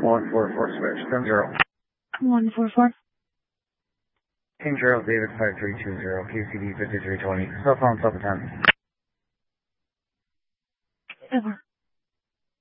144 switch, 10-0. 144. King Charles David 5320, QCD 5320. Cell phone, sub 10. Over.